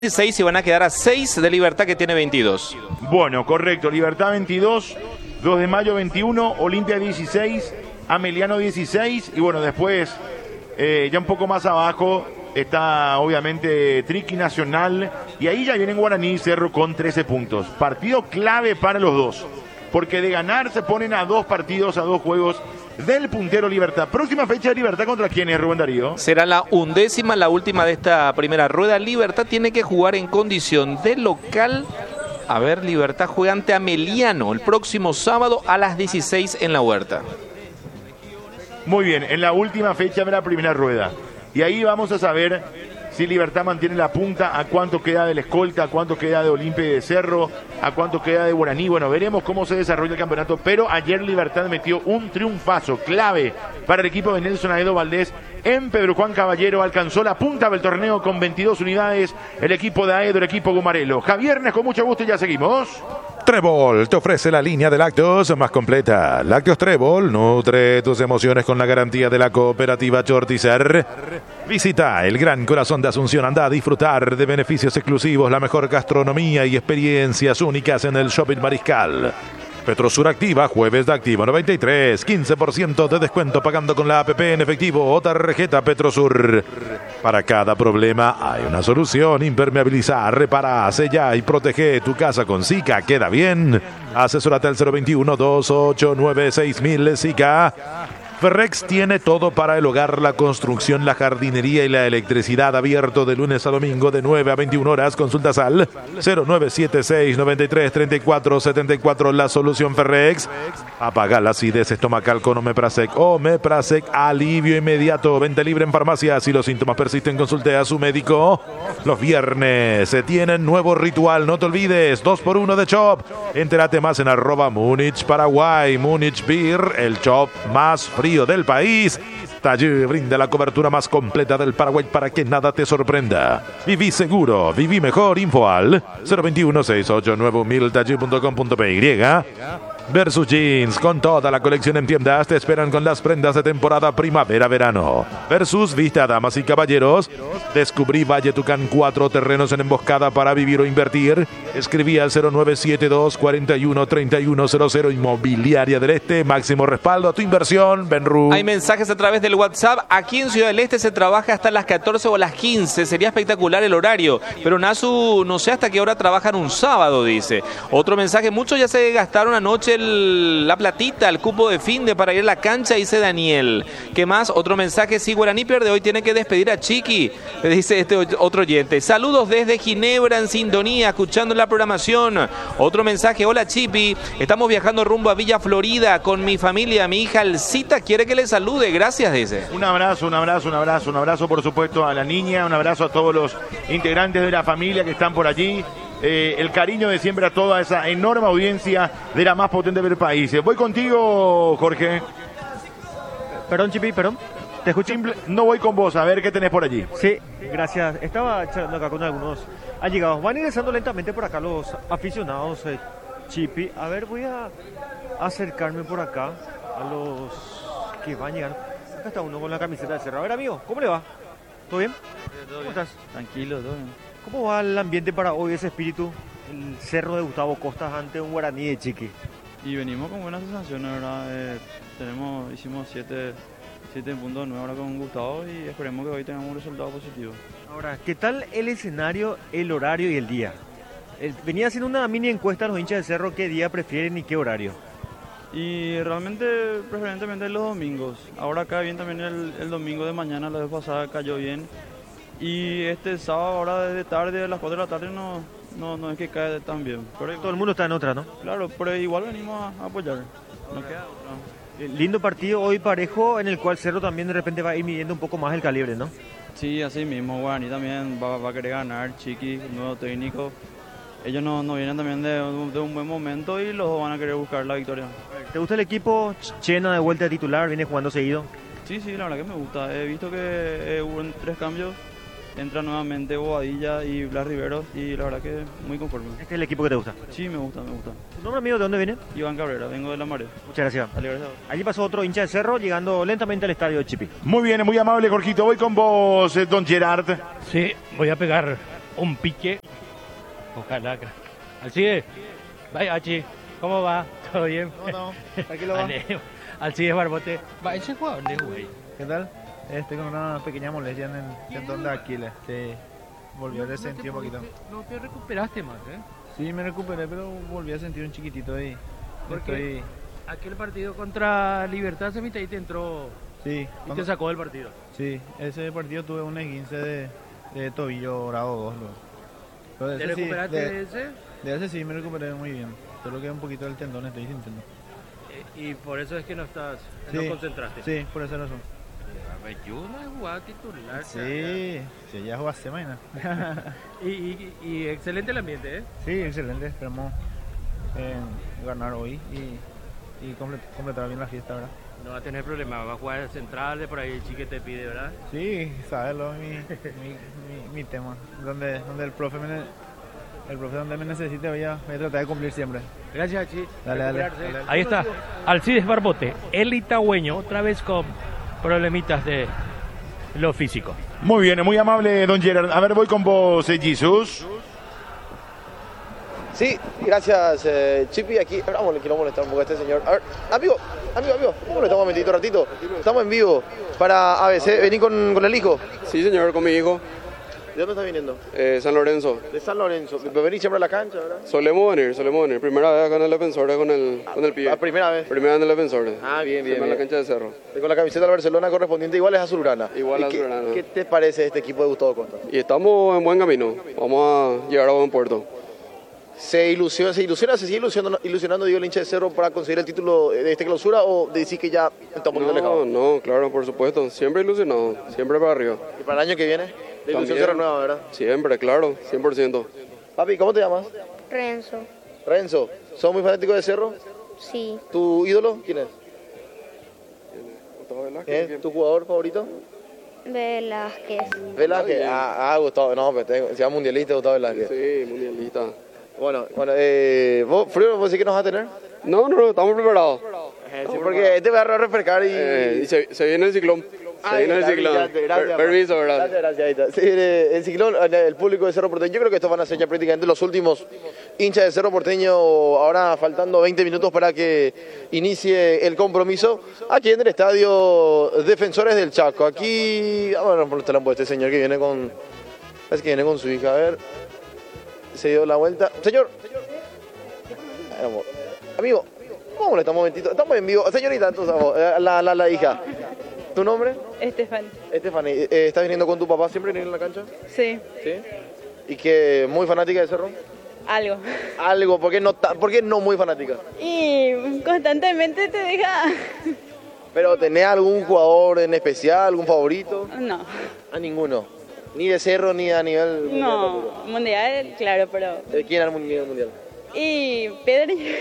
16 y van a quedar a 6 de Libertad, que tiene 22. Bueno, correcto. Libertad 22, 2 de mayo 21, Olimpia 16, Ameliano 16 y bueno, después ya un poco más abajo está obviamente Triqui Nacional y ahí ya viene Guaraní y Cerro con 13 puntos. Partido clave para los dos, porque de ganar se ponen a 2 partidos, a 2 juegos del puntero Libertad. Próxima fecha de Libertad, ¿contra quién es, Rubén Darío? Será la 11ª, la última de esta primera rueda. Libertad tiene que jugar en condición de local. A ver, Libertad juega ante Ameliano el próximo sábado a las 16 en la Huerta. Muy bien, en la última fecha de la primera rueda. Y ahí vamos a saber si Libertad mantiene la punta, a cuánto queda del escolta, a cuánto queda de Olimpia y de Cerro, a cuánto queda de Guaraní. Bueno, veremos cómo se desarrolla el campeonato, pero ayer Libertad metió un triunfazo clave para el equipo de Nelson Aedo Valdés en Pedro Juan Caballero. Alcanzó la punta del torneo con 22 unidades el equipo de Aedo, el equipo Gumarelo. Javiernes, con mucho gusto, y ya seguimos. Trébol te ofrece la línea de lácteos más completa. Lácteos Trébol, nutre tus emociones con la garantía de la cooperativa Chortizer. Visita el Gran Corazón de Asunción, anda a disfrutar de beneficios exclusivos, la mejor gastronomía y experiencias únicas en el Shopping Mariscal. Petrosur activa, jueves de activo 93, 15% de descuento pagando con la APP en efectivo o tarjeta Petrosur. Para cada problema hay una solución: impermeabilizar, repara, sella y protege tu casa con Sika. ¿Queda bien? Asesórate al 021-289-6000 Sika. Ferrex tiene todo para el hogar, la construcción, la jardinería y la electricidad. Abierto de lunes a domingo de 9 a 21 horas. Consultas al 0976-93-3474. La solución Ferrex. Apaga la acidez estomacal con Omeprazec. Omeprazec, alivio inmediato. Venta libre en farmacias. Si los síntomas persisten, consulte a su médico. Los viernes se tienen nuevo ritual. No te olvides, 2x1 de Chop. Entérate más en @Múnich Paraguay. Múnich Beer, el Chop más frío del país. Taller brinda la cobertura más completa del Paraguay para que nada te sorprenda. Viví seguro, viví mejor. Info al 021-689-1000taller.com.py. Versus Jeans, con toda la colección en tiendas, te esperan con las prendas de temporada primavera-verano. Versus, viste a damas y caballeros. Descubrí Valle Tucán, 4 terrenos en emboscada para vivir o invertir. Escribí al 0972-413100. Inmobiliaria del Este, máximo respaldo a tu inversión. Benru. Hay mensajes a través del WhatsApp. Aquí en Ciudad del Este se trabaja hasta las 14 o las 15. Sería espectacular el horario. Pero Nasu, no sé hasta qué hora trabajan un sábado, dice. Otro mensaje: muchos ya se gastaron anoche la platita, el cupo de finde para ir a la cancha, dice Daniel. ¿Qué más? Otro mensaje: si Guaraní pierde hoy, tiene que despedir a Chiqui, dice este otro oyente. Saludos desde Ginebra, en sintonía, escuchando la programación. Otro mensaje: hola Chipi, estamos viajando rumbo a Villa Florida con mi familia. Mi hija Alcita quiere que le salude. Gracias, dice. Un abrazo por supuesto a la niña, un abrazo a todos los integrantes de la familia que están por allí. El cariño de siempre a toda esa enorme audiencia de la más potente del país. Voy contigo, Jorge. Perdón, Chipi, perdón. ¿Te escucho? No voy con vos, a ver qué tenés por allí. Sí, gracias. Estaba charlando acá con algunos allegados. Van ingresando lentamente por acá los aficionados, Chipi. A ver, voy a acercarme por acá a los que van llegando. Acá está uno con la camiseta de Cerro. A ver, amigo, ¿cómo le va? ¿Todo bien? ¿Cómo estás? Tranquilo, todo bien. ¿Cómo va el ambiente para hoy, ese espíritu? El Cerro de Gustavo Costas ante un Guaraní de Chiqui. Y venimos con buenas sensaciones, ¿verdad? Hicimos 7 puntos nuevos ahora con Gustavo y esperemos que hoy tengamos un resultado positivo. Ahora, ¿qué tal el escenario, el horario y el día? Venía haciendo una mini encuesta a los hinchas de Cerro, ¿qué día prefieren y qué horario? Y realmente, preferentemente los domingos. Ahora cae bien también el domingo de mañana, la vez pasada cayó bien. Y este sábado, ahora desde tarde, a las 4 de la tarde, no es que cae tan bien. Pero todo el mundo está en otra, ¿no? Claro, pero igual venimos a apoyar. No queda otra. Lindo partido hoy parejo, en el cual Cerro también de repente va a ir midiendo un poco más el calibre, ¿no? Sí, así mismo. Guaraní también va a querer ganar. Chiqui, nuevo técnico. Ellos no vienen también de un buen momento y los dos van a querer buscar la victoria. ¿Te gusta el equipo? Chena de vuelta de titular, viene jugando seguido. Sí, la verdad que me gusta. He visto que hubo 3 cambios. Entra nuevamente Bobadilla y Blas Riveros y la verdad que muy conforme. ¿Este es el equipo que te gusta? Sí, me gusta. ¿Tu nombre, amigo, de dónde viene? Iván Cabrera, vengo de La Mare. Muchas gracias. Dale, gracias. Allí pasó otro hincha de Cerro llegando lentamente al estadio de Chipi. Muy bien, muy amable, Jorgito. Voy con vos, don Gerard. Sí, voy a pegar un pique. Ojalá. Alcides, vaya, Achi, ¿cómo va? ¿Todo bien? No, tranquilo, va. Alcides Barbote, va, ese jugador de güey. ¿Qué tal? Estoy con una pequeña molestia en el tendón de Aquiles. Sí, volví a sentir un poquito. No te recuperaste más, ¿eh? Sí, me recuperé, pero volví a sentir un chiquitito ahí. Porque aquel partido contra Libertad Semita te entró Sí. y te sacó del partido. Sí, ese partido tuve un esguince de tobillo grado 2. Pero ¿Te ese sí, recuperaste de ese? De ese sí me recuperé muy bien. Solo que un poquito del tendón estoy sintiendo. Y por eso es que no Sí, no concentraste. Sí, por esa razón. Yo no he jugado titular. Sí, sí, ya jugaste mañana. Y excelente el ambiente, ¿eh? Sí, excelente. Esperamos ganar hoy y completar bien la fiesta, ¿verdad? No va a tener problema, va a jugar central, de por ahí el chique te pide, ¿verdad? Sí, sabes, mi tema. Donde el profe donde me necesite voy a tratar de cumplir siempre. Gracias, Chi. Dale. Ahí está, Alcides Barbote, el itagüeño, otra vez con problemitas de lo físico. Muy bien, muy amable, don Gerard. A ver, voy con vos, Jesús. Sí, gracias, Chipi. Aquí, vamos, le quiero molestar un poco a este señor. A ver, amigo, ¿cómo le estamos metiendo un ratito? Estamos en vivo para ABC. ¿Vení con el hijo? Sí, señor, con mi hijo. ¿De dónde estás viniendo? San Lorenzo. De San Lorenzo. ¿Venís siempre a la cancha, verdad? Solemos venir. Primera vez acá en el defensor con el pibe. ¿La primera vez? Primera vez en el defensor. Ah, bien. En la cancha de Cerro. Con la camiseta del Barcelona correspondiente igual es azulgrana. Igual azulgrana. ¿Qué te parece este equipo de Gustavo Costa? Y estamos en buen camino. Vamos a llegar a buen puerto. ¿Se sigue ilusionando digo, el hincha de Cerro para conseguir el título de esta clausura o decís que ya está un poquito alejado? No, claro, por supuesto. Siempre ilusionado, siempre para arriba. ¿Y para el año que viene? La ilusión se renueva, ¿verdad? Siempre, claro, 100%. Papi, ¿cómo te llamas? Renzo. ¿Sos muy fanático de Cerro? Sí. ¿Tu ídolo? ¿Quién es? Gustavo Velázquez. ¿Tu jugador favorito? Velázquez. Velázquez. Gustavo. No, pero se llama mundialista Gustavo Velázquez. Sí, mundialista. Bueno, ¿vos, frío, vos decís que nos vas a tener? No, estamos preparados. Sí, porque te voy a refrescar y... Se viene el ciclón. Gracias. Permiso, ¿verdad? Gracias, ahí está. Sí, el ciclón, el público de Cerro Porteño, yo creo que estos van a ser ya prácticamente los últimos hinchas de Cerro Porteño, ahora faltando 20 minutos para que inicie el compromiso, aquí en el estadio Defensores del Chaco. Aquí, vamos a mostrar un poco este señor que viene con... Parece que viene con su hija, a ver. Se dio la vuelta. Señor. Amigo, ¿cómo le estamos un momentito? Estamos en vivo. Señorita, entonces, la hija. ¿Tu nombre? Estefany. ¿Estás viniendo con tu papá siempre en la cancha? Sí. ¿Sí? ¿Y que muy fanática de Cerro? Algo. ¿Por qué no muy fanática? Y constantemente te deja... ¿Pero tenés algún jugador en especial, algún favorito? No. A ninguno. Ni de Cerro ni a nivel mundial. No, mundial, claro, pero... ¿Quién era el nivel mundial? Y Pedri.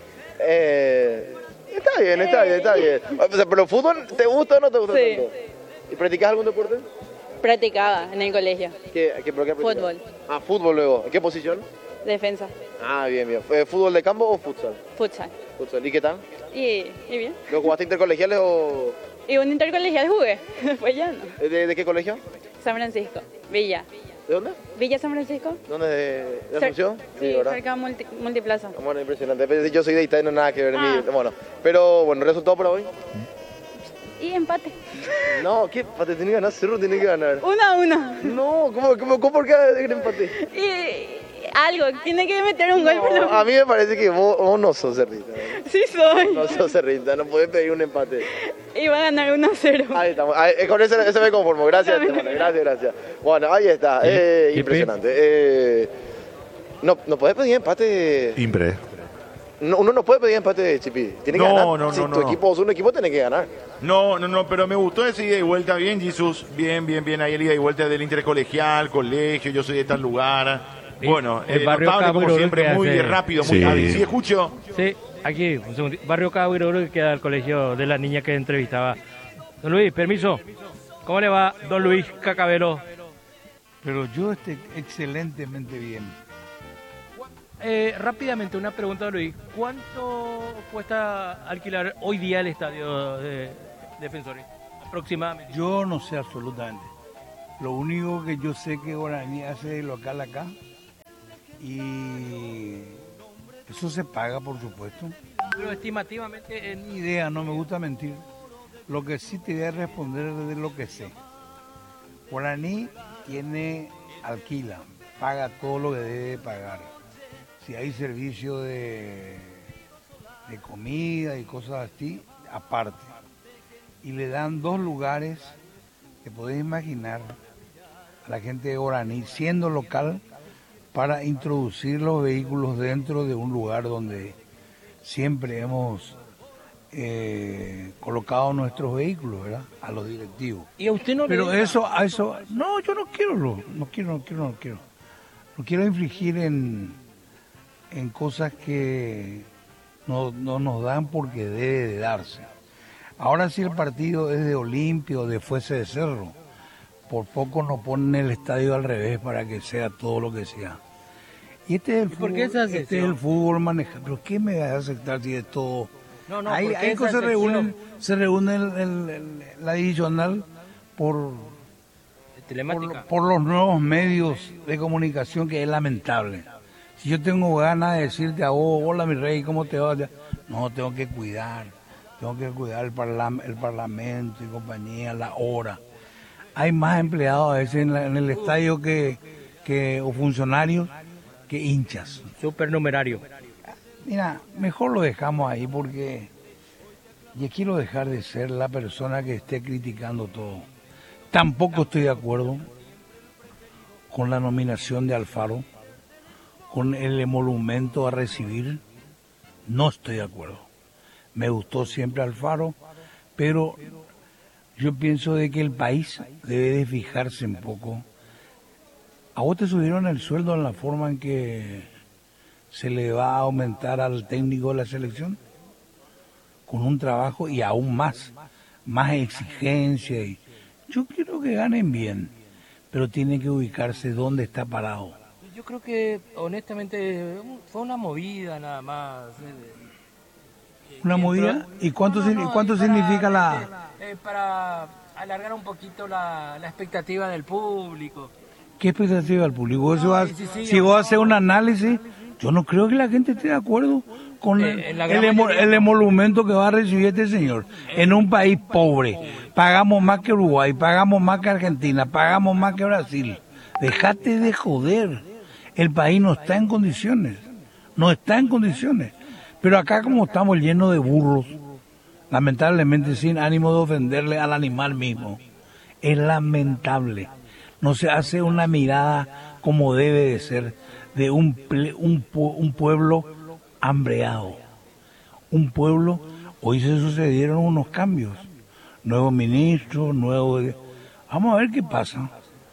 Está bien. O sea, ¿pero fútbol te gusta o no te gusta tanto? ¿Y practicás algún deporte? Practicaba en el colegio. ¿Qué practicás? Fútbol. Fútbol luego. ¿En qué posición? Defensa. Bien. ¿Fútbol de campo o futsal? Futsal. ¿Y qué tal? Y bien. ¿Lo jugaste intercolegiales o...? Y un intercolegial jugué. Después ya no. ¿De qué colegio? San Francisco. Villa. ¿De dónde? Villa San Francisco. ¿Dónde? ¿De Asunción? Sí, cerca Multiplaza. Bueno, impresionante. Yo soy de Italia, no nada que ver. Pero bueno, ¿resultado para hoy? Y empate. No, ¿qué empate? Tiene que ganar, Cerro tiene que ganar. 1-1. No, ¿cómo por qué el empate? Y algo, tiene que meter un gol. No, a mí me parece que vos no sos cerrita. Sí soy. No sos cerrita, no podés pedir un empate. Y va a ganar 1-0. Ahí estamos, con eso me conformo. Gracias, gracias. Bueno, ahí está, impresionante. No podés pedir empate. Impre. No, uno no puede pedir empate, Chipi. Tiene que ganar. Si tu equipo es un equipo, tiene que ganar. No, pero me gustó ese ida y vuelta. Bien, Jesús. Bien. Ahí el ida y vuelta del intercolegial, colegio. Yo soy de tal lugar. Bueno, el barrio notable, como siempre, muy rápido, muy hábil. ¿Sí escucho? Sí, aquí, un segundo. Barrio Cabiroro, que queda el colegio de la niña que entrevistaba. Don Luis, permiso. ¿Cómo le va, don Luis Cacabelo? Pero yo estoy excelentemente bien. Rápidamente, una pregunta, don Luis. ¿Cuánto cuesta alquilar hoy día el estadio de Defensores? Aproximadamente. Yo no sé absolutamente. Lo único que yo sé que Guaraní hace de local acá, y eso se paga, por supuesto. Pero estimativamente, Ni idea, no me gusta mentir. Lo que sí te voy a responder es de lo que sé. Guaraní alquila, paga todo lo que debe pagar. Si hay servicio de comida y cosas así, aparte. Y le dan 2 lugares que podés imaginar a la gente de Guaraní, siendo local, para introducir los vehículos dentro de un lugar donde siempre hemos colocado nuestros vehículos, ¿verdad? A los directivos. ¿Y a usted no Pero le eso, no, yo no quiero infligir en cosas que no nos dan porque debe de darse. Ahora si el partido es de Olimpia o de Fuese de Cerro, por poco nos ponen el estadio al revés para que sea todo lo que sea. Y este es el fútbol, ¿Por qué esa sección? este es el fútbol manejado. ¿Pero qué me va a aceptar si es todo? No, Hay ¿por qué esa cosas sección? se reúnen la divisional por telemática? por los nuevos medios de comunicación, que es lamentable. Si yo tengo ganas de decirte a vos, hola mi rey, ¿cómo te va? No, tengo que cuidar el parlamento y compañía, la hora. Hay más empleados a veces en el estadio o funcionarios que hinchas. Supernumerario. Mira, mejor lo dejamos ahí porque yo quiero dejar de ser la persona que esté criticando todo. Tampoco estoy de acuerdo con la nominación de Alfaro, con el emolumento a recibir. No estoy de acuerdo. Me gustó siempre Alfaro, pero yo pienso de que el país debe de fijarse un poco. ¿A vos te subieron el sueldo en la forma en que se le va a aumentar al técnico de la selección? Con un trabajo y aún más exigencia. Y yo quiero que ganen bien, pero tiene que ubicarse donde está parado. Yo creo que, honestamente, fue una movida nada más. ¿Una movida? ¿Y cuánto significa para alargar un poquito la expectativa del público. ¿Qué expectativa del público? Sí, si vos haces un análisis, yo no creo que la gente esté de acuerdo con el emolumento que va a recibir este señor. En un país pobre, pagamos más que Uruguay, pagamos más que Argentina, pagamos más que Brasil. Dejate de joder. El país no está en condiciones. Pero acá, como estamos llenos de burros, lamentablemente sin ánimo de ofenderle al animal mismo, es lamentable. No se hace una mirada como debe de ser de un pueblo hambreado. Un pueblo, hoy se sucedieron unos cambios. Nuevo ministro, Vamos a ver qué pasa.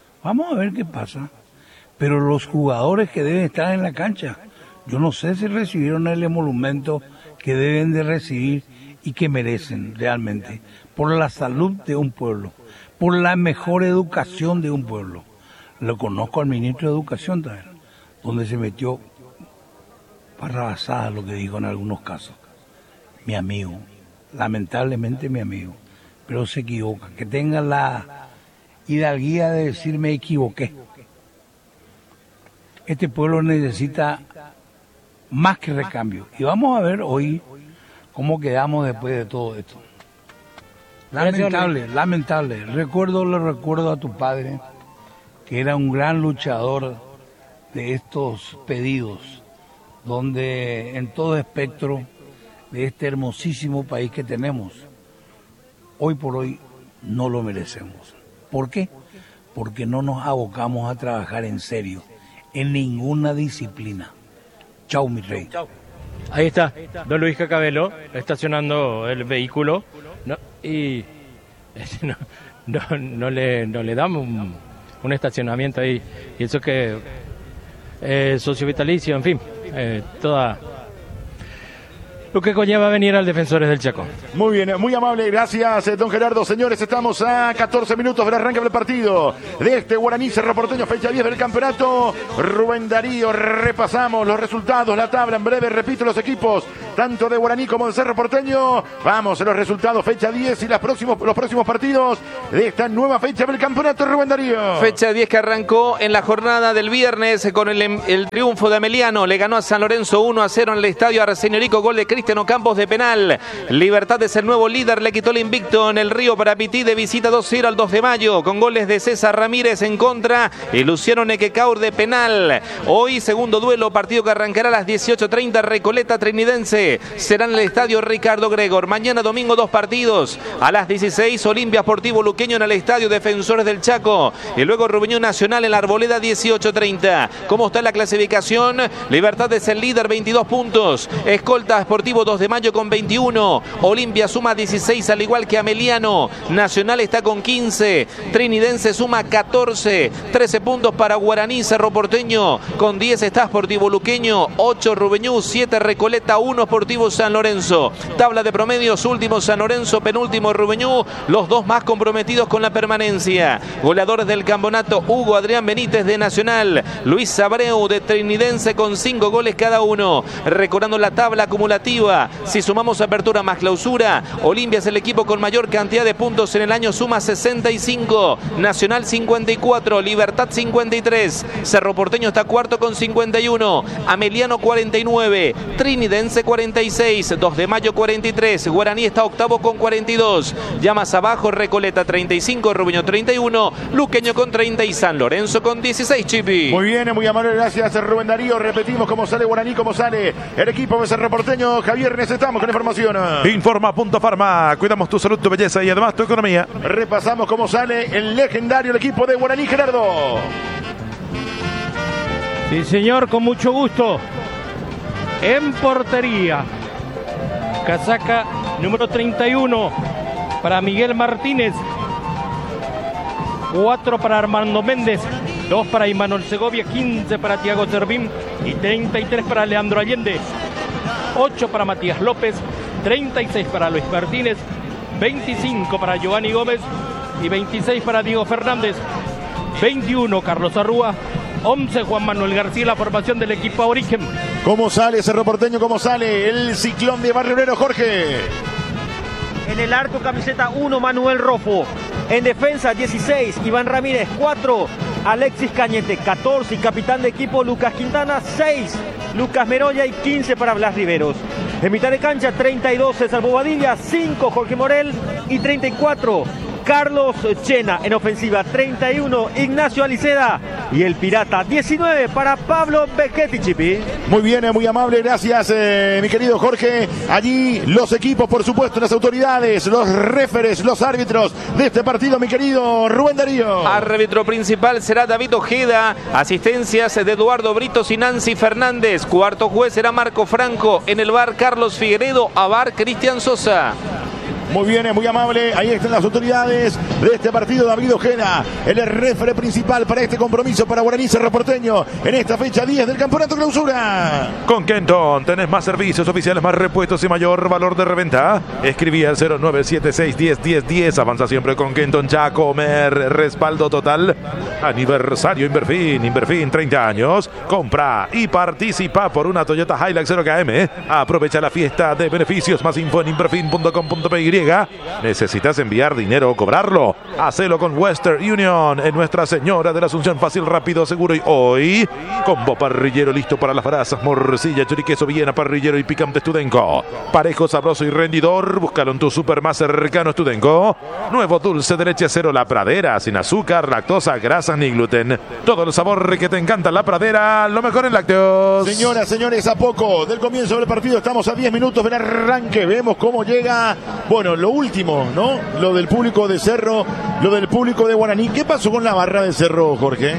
Pero los jugadores que deben estar en la cancha, yo no sé si recibieron el emolumento que deben de recibir y que merecen realmente, por la salud de un pueblo, por la mejor educación de un pueblo. Lo conozco al ministro de Educación también, donde se metió parrabasada, lo que dijo en algunos casos. Mi amigo, lamentablemente mi amigo, pero se equivoca. Que tenga la hidalguía de decir me equivoqué. Este pueblo necesita más que recambio. Y vamos a ver hoy cómo quedamos después de todo esto. Lamentable. Le recuerdo a tu padre, que era un gran luchador de estos pedidos, donde en todo espectro de este hermosísimo país que tenemos, hoy por hoy no lo merecemos. ¿Por qué? Porque no nos abocamos a trabajar en serio, en ninguna disciplina. Chau, mi rey. Chau. Ahí está, don Luis Cacabelo, estacionando el vehículo, ¿no? Y no le damos un estacionamiento ahí. Y eso que socio vitalicio, en fin, toda lo que conlleva venir al Defensores del Chaco. Muy bien, muy amable, gracias don Gerardo. Señores, estamos a 14 minutos del arranque del partido de este Guaraní Cerro Porteño, fecha 10 del campeonato. Rubén Darío, repasamos los resultados, la tabla en breve, repito los equipos. tanto de Guaraní como de Cerro Porteño. Vamos a los resultados, fecha 10 y los próximos partidos de esta nueva fecha del campeonato, Rubén Darío. Fecha 10 que arrancó en la jornada del viernes con el triunfo de Ameliano. Le ganó a San Lorenzo 1-0 en el estadio Arsenio Rico, gol de Cristiano Campos de penal. Libertad es el nuevo líder, le quitó el invicto en el Río para Pití de visita 2-0 al 2 de mayo, con goles de César Ramírez en contra y Luciano Nequecaur de penal. Hoy segundo duelo, partido que arrancará a las 18:30, Recoleta Trinidense. Será en el estadio Ricardo Gregor. Mañana domingo 2 partidos. A las 16, Olimpia Sportivo Luqueño en el estadio Defensores del Chaco. Y luego Rubén Nacional en la Arboleda 18:30. ¿Cómo está la clasificación? Libertad es el líder, 22 puntos. Escolta Sportivo 2 de mayo con 21. Olimpia suma 16 al igual que Ameliano. Nacional está con 15. Trinidense suma 14. 13 puntos para Guaraní. Cerro Porteño con 10 está Sportivo Luqueño. 8 Rubeñú, 7 Recoleta, 1 Sportivo San Lorenzo. Tabla de promedios, último San Lorenzo, penúltimo Rubeñú. Los dos más comprometidos con la permanencia. Goleadores del campeonato, Hugo Adrián Benítez de Nacional, Luis Abreu de Trinidense con 5 goles cada uno. Recordando la tabla acumulativa, si sumamos apertura más clausura, Olimpia es el equipo con mayor cantidad de puntos en el año, suma 65. Nacional 54, Libertad 53. Cerro Porteño está cuarto con 51. Ameliano 49. Trinidense 46. 2 de mayo 43. Guaraní está octavo con 42. Ya más abajo Recoleta 35. Rubeño 31. Luqueño con 30 y San Lorenzo con 16, Chipi. Muy bien, muy amable, gracias Rubén Darío. Repetimos cómo sale Guaraní, cómo sale el equipo de Cerro Porteño. Javier, necesitamos con información. Informa Punto Farma. Cuidamos tu salud, tu belleza y además tu economía. Repasamos cómo sale el legendario equipo de Guaraní, Gerardo. Sí, señor, con mucho gusto. En portería, casaca número 31 para Miguel Martínez, 4 para Armando Méndez, 2 para Imanol Segovia, 15 para Thiago Servín y 33 para Leandro Allende, 8 para Matías López, 36 para Luis Martínez, 25 para Giovanni Gómez y 26 para Diego Fernández, 21 Carlos Arrúa, 11 Juan Manuel García, la formación del equipo Origen. ¿Cómo sale Cerro Porteño? ¿Cómo sale el Ciclón de Barrio Obrero, Jorge? En el arco, camiseta 1, Manuel Rofo. En defensa, 16, Iván Ramírez. 4, Alexis Cañete. 14, y capitán de equipo, Lucas Quintana. 6, Lucas Meroya y 15 para Blas Riveros. En mitad de cancha, 32, César Bobadilla. 5, Jorge Morel y 34, Carlos Chena. En ofensiva, 31, Ignacio Aliceda. Y el Pirata, 19 para Pablo Becchetti, Chipi. Muy bien, muy amable, gracias mi querido Jorge. Allí los equipos, por supuesto, las autoridades, los referes, los árbitros de este partido, mi querido Rubén Darío. Árbitro principal será David Ojeda. Asistencias de Eduardo Britos y Nancy Fernández. Cuarto juez será Marco Franco. En el VAR, Carlos Figueredo. A VAR, Cristian Sosa. Muy bien, muy amable. Ahí están las autoridades de este partido. David Ojeda, el referee principal para este compromiso para Guaraní Cerro Porteño en esta fecha 10 del Campeonato Clausura. Con Kenton tenés más servicios oficiales, más repuestos y mayor valor de reventa. Escribí al 0976101010. Avanza siempre con Kenton. Ya comer. Respaldo total. Aniversario Inverfin. Inverfin 30 años. Compra y participa por una Toyota Hilux 0KM. Aprovecha la fiesta de beneficios. Más info en inverfin.com.py. ¿Necesitas enviar dinero o cobrarlo? Hacelo con Western Union en Nuestra Señora de la Asunción. Fácil, rápido, seguro. Y hoy, combo parrillero listo para las brasas, morcilla, choriqueso, Viena, parrillero y picante Studenco. Parejo, sabroso y rendidor. Búscalo en tu super más cercano, Studenco. Nuevo dulce de leche cero La Pradera, sin azúcar, lactosa, grasas ni gluten. Todo el sabor que te encanta La Pradera, lo mejor en lácteos. Señoras, señores, a poco del comienzo del partido, estamos a 10 minutos del arranque. Vemos cómo llega, bueno, lo último, ¿no? Lo del público de Cerro, lo del público de Guaraní. ¿Qué pasó con la barra de Cerro, Jorge?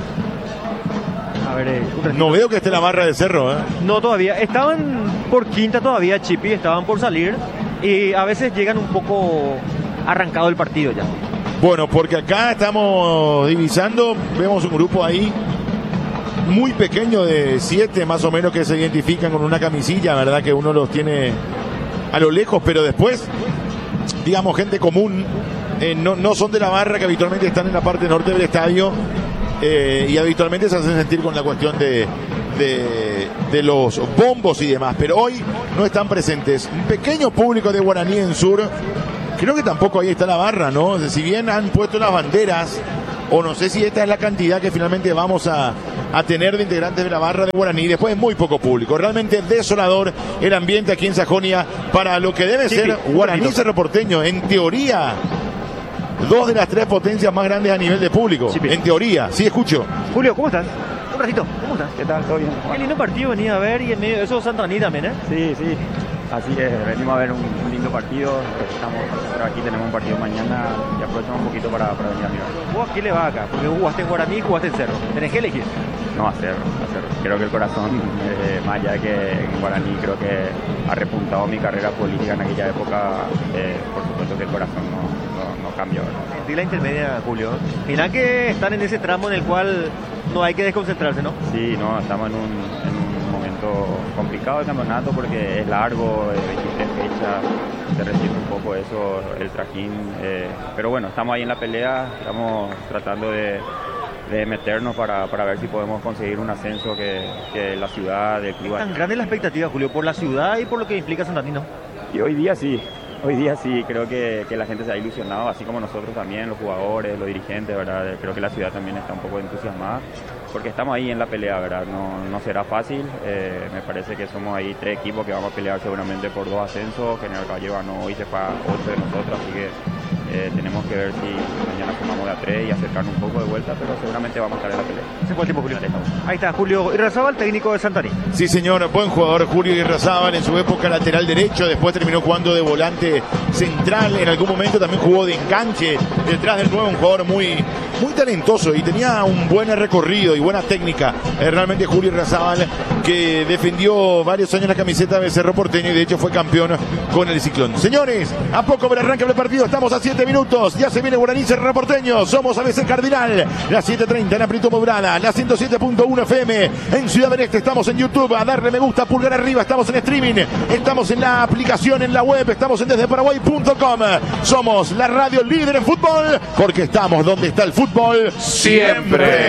A ver, no veo que esté la barra de Cerro, ¿eh? No, todavía. Estaban por quinta todavía, Chipi, estaban por salir. Y a veces llegan un poco arrancado el partido ya. Bueno, porque acá estamos divisando, vemos un grupo ahí muy pequeño de 7 más o menos que se identifican con una camisilla, ¿verdad? Que uno los tiene a lo lejos, pero después, digamos, gente común, no son de la barra, que habitualmente están en la parte norte del estadio y habitualmente se hacen sentir con la cuestión de de los bombos y demás, pero hoy no están presentes. Un pequeño público de Guaraní en Sur, creo que tampoco ahí está la barra, ¿no? Si bien han puesto las banderas, o no sé si esta es la cantidad que finalmente vamos a tener de integrantes de la barra de Guaraní, después muy poco público. Realmente desolador el ambiente aquí en Sajonia para lo que debe ser Guaraní Cerro Porteño. En teoría, 2 de las 3 potencias más grandes a nivel de público. En teoría, sí, escucho. Julio, ¿cómo estás? Un ratito, ¿cómo estás? ¿Qué tal? ¿Todo bien? Qué lindo partido venía a ver y en medio de eso Santaní también, ¿eh? Sí, sí. Así es, venimos a ver un lindo partido. Estamos aquí, tenemos un partido mañana y aprovechamos un poquito para venir a mirar. ¿Vos a quién le va acá? Porque jugaste en Guaraní y jugaste en Cerro. ¿Tenés que elegir? No, a Cerro. Creo que el corazón, más allá de que en Guaraní creo que ha repuntado mi carrera política en aquella época, por supuesto que el corazón no cambió. Sentí la intermedia, Julio. Mirá que están en ese tramo en el cual no hay que desconcentrarse, ¿no? Sí, no, estamos en un momento complicado del campeonato porque es largo, 23 fechas, se resiente un poco eso, el trajín, pero bueno, estamos ahí en la pelea, estamos tratando de meternos para ver si podemos conseguir un ascenso que la ciudad, el club. ¿Es tan grande la expectativa, Julio, por la ciudad y por lo que implica Santaní, no? Y hoy día sí, creo que la gente se ha ilusionado, así como nosotros también, los jugadores, los dirigentes, ¿verdad? Creo que la ciudad también está un poco entusiasmada, porque estamos ahí en la pelea, ¿verdad? No será fácil, me parece que somos ahí 3 equipos que vamos a pelear seguramente por 2 ascensos. General Caballero ganó hoy, se fue a 8 de nosotros, así que tenemos que ver si mañana sumamos de a 3 y acercarnos un poco de vuelta, pero seguramente vamos a estar en la pelea. Se fue el tiempo, Julio. Ahí está Julio Irrazábal, técnico de Santaní. Sí, señor, buen jugador Julio Irrazábal, en su época lateral derecho, después terminó jugando de volante central, en algún momento también jugó de enganche detrás del 9, un jugador muy talentoso y tenía un buen recorrido y buena técnica. Realmente Julio Irrazábal, que defendió varios años la camiseta de Cerro Porteño y de hecho fue campeón con el Ciclón. Señores, a poco del arranque del partido, estamos a 7 minutos, ya se viene Guaraní Cerro Porteño, somos ABC Cardinal, las 7:30 en amplitud modulada, la 107.1 FM en Ciudad del Este, estamos en YouTube, a darle me gusta, pulgar arriba, estamos en streaming, estamos en la aplicación, en la web, estamos en desdeparaguay.com, somos la radio líder en fútbol, porque estamos donde está el fútbol siempre.